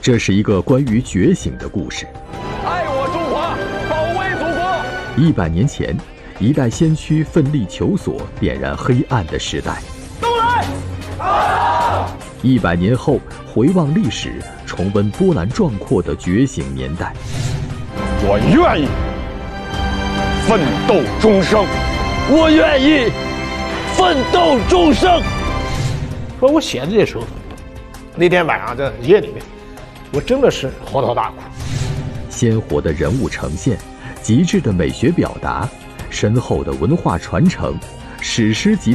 这是一个关于觉醒的故事。 爱我中华，保卫祖国。 100年前，一代先驱奋力求索，点燃黑暗的时代。 都来 ！100年后，回望历史，重温波澜壮阔的觉醒年代。 我愿意奋斗终生， 我愿意奋斗终生。 说我写的这首，那天晚上在夜里面，我真的是嚎啕大哭。 鲜活的人物呈现，极致的美学表达，深厚的文化传承，史诗级